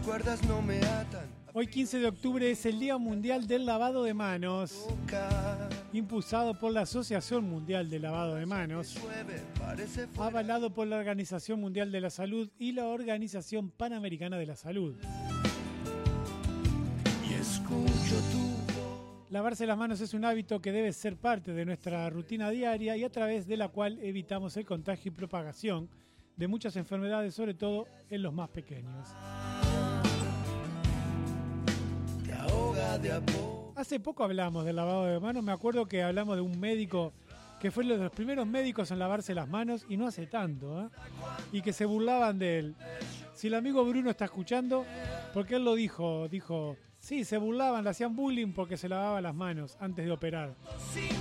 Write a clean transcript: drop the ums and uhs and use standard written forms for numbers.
cuerdas no me atan. Hoy 15 de octubre es el Día Mundial del Lavado de Manos, impulsado por la Asociación Mundial de Lavado de Manos, avalado por la Organización Mundial de la Salud y la Organización Panamericana de la Salud. Y escucho tu voz. Lavarse las manos es un hábito que debe ser parte de nuestra rutina diaria y a través de la cual evitamos el contagio y propagación de muchas enfermedades, sobre todo en los más pequeños. Te ahoga de a poco. Hace poco hablamos del lavado de manos, me acuerdo que hablamos de un médico que fue uno de los primeros médicos en lavarse las manos y no hace tanto, ¿eh? Y que se burlaban de él. Si el amigo Bruno está escuchando, porque él lo dijo, sí, se burlaban, le hacían bullying porque se lavaba las manos antes de operar.